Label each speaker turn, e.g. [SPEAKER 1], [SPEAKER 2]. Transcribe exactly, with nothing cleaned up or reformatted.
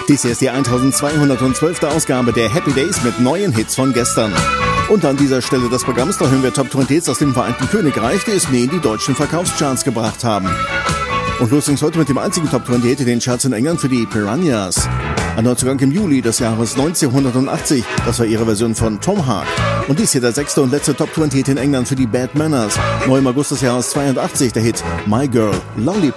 [SPEAKER 1] Dies hier ist die eintausendzweihundertzwölfte Ausgabe der Happy Days mit neuen Hits von gestern. Und an dieser Stelle des Programms, da hören wir Top zwanzig Hits aus dem Vereinigten Königreich, die es nie in die deutschen Verkaufscharts gebracht haben. Und los ging's heute mit dem einzigen Top zwanzig Hit in den Charts in England für die Piranhas. Ein Neuzugang im Juli des Jahres neunzehnhundertachtzig, das war ihre Version von Tomahawk. Und dies hier der sechste und letzte Top zwanzig Hit in England für die Bad Manners. Neu im August des Jahres zweiundachtzig der Hit My Girl Lollipop.